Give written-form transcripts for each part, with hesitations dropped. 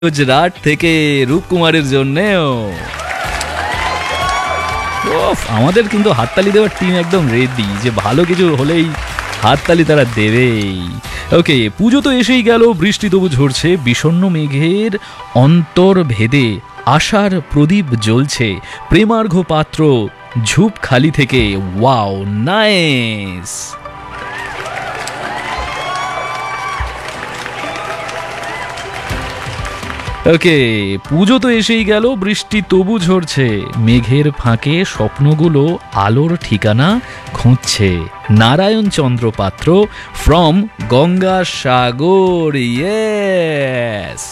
গুজরাট থেকে রূপকুমারের জন্যেও। আমাদের কিন্তু হাততালি দেওয়ার টিম একদম রেডি, যে ভালো কিছু হলেই হাততালি তারা দেবেই। ওকে, পুজো তো এসেই গেল, বৃষ্টি তবু ঝরছে, বিষণ্ণ মেঘের অন্তর ভেদে আশার প্রদীপ জ্বলছে, প্রেমার্ঘ পাত্র ঝুপ খালি থেকে। Wow, nice. ওকে, পুজো তো এসেই গেল, বৃষ্টি তবু ঝরছে, মেঘের ফাঁকে স্বপ্নগুলো আলোর ঠিকানা খুঁজছে। নারায়ণ চন্দ্র পাত্র ফ্রম গঙ্গাসাগর। ইয়েস।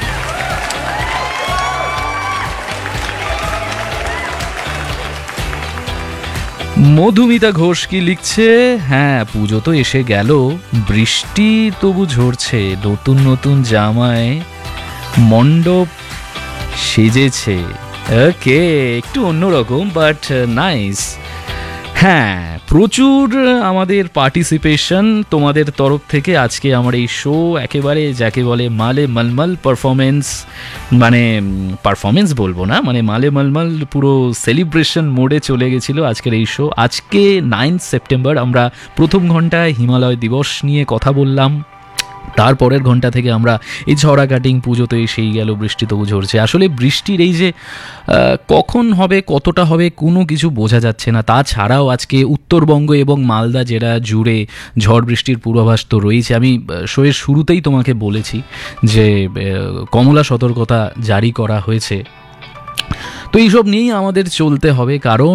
মধুমিতা ঘোষ কি লিখছে? হ্যাঁ, পুজো তো এসে গেল, বৃষ্টি তবু ঝরছে, নতুন নতুন জামায় মণ্ডপ সেজেছে। ওকে, একটু অন্যরকম বাট নাইস। হ্যাঁ, প্রচুর আমাদের পার্টিসিপেশন তোমাদের তরফ থেকে আজকে আমার এই শো একেবারে যাকে বলে মালে মলমল পারফরমেন্স, মানে পারফরমেন্স বলবো না, মানে মালে মলমল পুরো সেলিব্রেশন মোডে চলে গেছিলো আজকের এই শো। আজকে 9 সেপ্টেম্বর, আমরা প্রথম ঘন্টায় হিমালয় দিবস নিয়ে কথা বললাম, তারপরের ঘন্টা থেকে আমরা এই ঝড়া কাটিং, পুজো তো এসেই গেল, বৃষ্টি তবু ঝরছে। আসলে বৃষ্টির এই যে কখন হবে, কতটা হবে, কোনো কিছু বোঝা যাচ্ছে না। তাছাড়াও আজকে উত্তরবঙ্গ এবং মালদা জেলা জুড়ে ঝড় বৃষ্টির পূর্বাভাস তো রয়েছে। আমি শোয়ের শুরুতেই তোমাকে বলেছি যে কমলা সতর্কতা জারি করা হয়েছে। তো এইসব নিয়েই আমাদের চলতে হবে, কারণ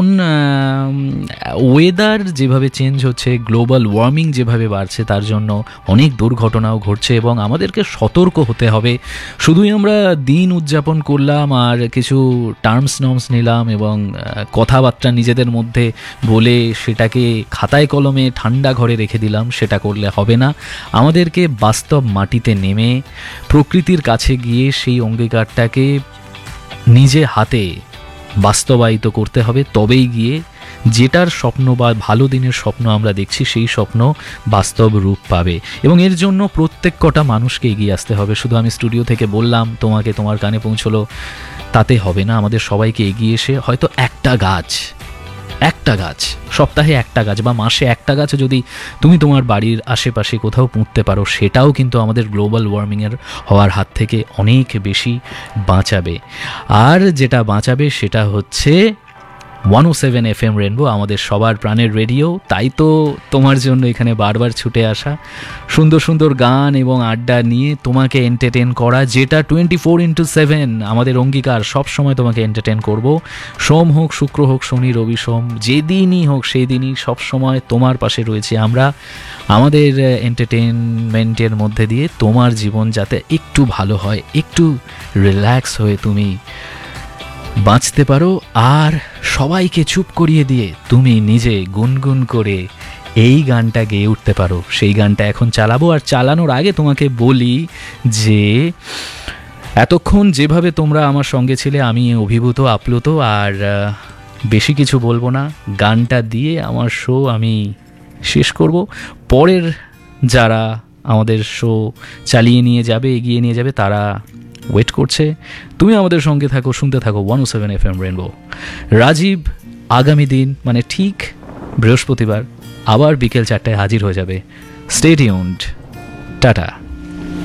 ওয়েদার যেভাবে চেঞ্জ হচ্ছে, গ্লোবাল ওয়ার্মিং যেভাবে বাড়ছে, তার জন্য অনেক দুর্ঘটনাও ঘটছে এবং আমাদেরকে সতর্ক হতে হবে। শুধুই আমরা দিন উদযাপন করলাম আর কিছু টার্মস নর্মস নিলাম এবং কথাবার্তা নিজেদের মধ্যে বলে সেটাকে খাতায় কলমে ঠান্ডা ঘরে রেখে দিলাম, সেটা করলে হবে না। আমাদেরকে বাস্তব মাটিতে নেমে প্রকৃতির কাছে গিয়ে সেই অঙ্গীকারটাকে নিজে হাতে বাস্তবায়িত করতে হবে, তবেই গিয়ে যেটার স্বপ্ন বা ভালো দিনের স্বপ্ন আমরা দেখছি সেই স্বপ্ন বাস্তব রূপ পাবে। এবং এর জন্য প্রত্যেক কটা মানুষকে এগিয়ে আসতে হবে। শুধু আমি স্টুডিও থেকে বললাম, তোমাকে তোমার কানে পৌঁছলো, তাতে হবে না। আমাদের সবাইকে এগিয়ে এসে হয়তো একটা গাছ, সপ্তাহে একটা গাছ বা মাসে একটা গাছ যদি তুমি তোমার বাড়ির আশেপাশে কোথাও পুঁততে পারো, সেটাও কিন্তু আমাদের গ্লোবাল ওয়ার্মিংয়ের হওয়ার হাত থেকে অনেক বেশি বাঁচাবে। আর যেটা বাঁচাবে সেটা হচ্ছে 107 FM রেনবো, আমাদের সবার প্রাণের রেডিও। তাই তো তোমার জন্য এখানে বারবার ছুটে আসা, সুন্দর সুন্দর গান এবং আড্ডা নিয়ে তোমাকে এন্টারটেন করা, যেটা 24x7 আমাদের অঙ্গীকার। সব সময় তোমাকে এন্টারটেন করব, সোম হোক, শুক্র হোক, শনি, রবি, সোম, যেদিনই হোক সেই দিনই সব সময় তোমার পাশে রয়েছে আমরা, আমাদের এন্টারটেনমেন্টের মধ্যে দিয়ে তোমার জীবন যাতে একটু ভালো হয়, একটু রিল্যাক্স হয়ে তুমি বাঁচতে পারো আর সবাইকে চুপ করিয়ে দিয়ে তুমি নিজে গুনগুন করে এই গানটা গেয়ে উঠতে পারো। সেই গানটা এখন চালাবো। আর চালানোর আগে তোমাকে বলি যে এতক্ষণ যেভাবে তোমরা আমার সঙ্গে ছিলে, আমি অভিভূত, আপ্লুত। আর বেশি কিছু বলবো না, গানটা দিয়ে আমার শো আমি শেষ করব। পরের যারা আমাদের শো চালিয়ে নিয়ে যাবে, এগিয়ে নিয়ে যাবে, তারা ওয়েট করছে। তুমি আমাদের সঙ্গে থাকো, শুনতে থাকো 107 FM রেনবো। রাজীব আগামী দিন, মানে ঠিক বৃহস্পতিবার আবার বিকেল 4টায় হাজির হয়ে যাবে। Stay tuned, tata.